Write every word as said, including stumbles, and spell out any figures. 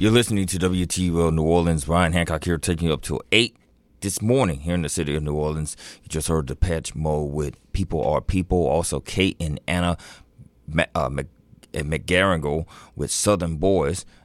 You're listening to W T U L New Orleans. Brian Hancock here, taking you up till eight this morning here in the city of New Orleans. You just heard Depeche Mode with People Are People. Also, Kate and Anna uh, McGarrigle with Southern Boys.